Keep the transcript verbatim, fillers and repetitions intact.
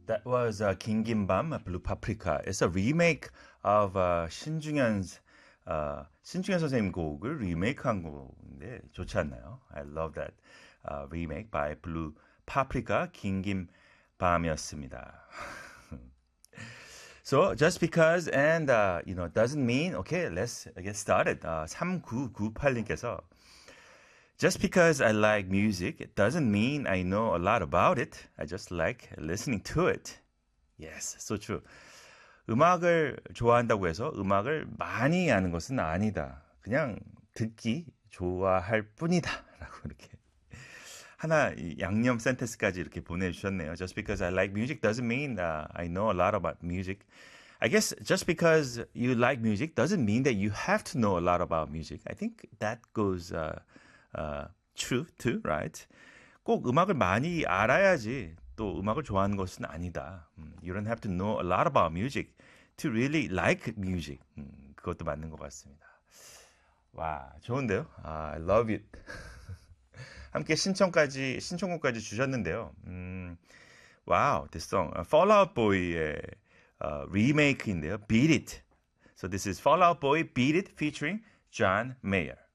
That was uh, 김김밤, Blue Paprika. It's a remake of uh, 신중현's uh, 신중현 선생님 곡을 리메이크한 곡인데 좋지 않나요? I love that uh, remake by Blue Paprika, 김김밤이었습니다. So just because and uh, you know doesn't mean okay, let's get started. Uh, 삼구구팔님께서 Just because I like music, it doesn't mean I know a lot about it. I just like listening to it. Yes, so true. 음악을 좋아한다고 해서 음악을 많이 아는 것은 아니다. 그냥 듣기 좋아할 뿐이다. 라고 이렇게 하나 양념 센텐스까지 이렇게 보내주셨네요. Just because I like music doesn't mean uh, I know a lot about music. I guess just because you like music doesn't mean that you have to know a lot about music. I think that goes... Uh, Uh, true too, right? 꼭 음악을 많이 알아야지 또 음악을 좋아하는 것은 아니다. Um, you don't have to know a lot about music to really like music. Um, 그것도 맞는 것 같습니다. 와, 좋은데요? 아, I love it. 함께 신청까지, 신청곡까지 주셨는데요. 음, wow, this song. Uh, Fall Out Boy의 uh, remake인데요. Beat It. So this is Fall Out Boy, Beat It featuring John Mayer.